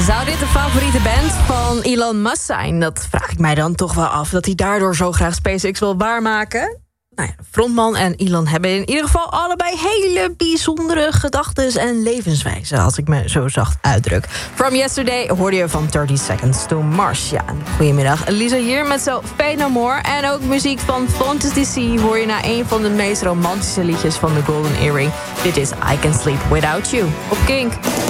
Zou dit de favoriete band van Elon Musk zijn? Dat vraag ik mij dan toch wel af. Dat hij daardoor zo graag SpaceX wil waarmaken? Nou ja, frontman en Elon hebben in ieder geval allebei hele bijzondere gedachten en levenswijzen, als ik me zo zacht uitdruk. From Yesterday hoorde je van 30 Seconds to Mars. Ja, goedemiddag. Lisa hier met zo Fade No More. En ook muziek van Fontes DC hoor je na een van de meest romantische liedjes van The Golden Earring. Dit is I Can Sleep Without You op Kink.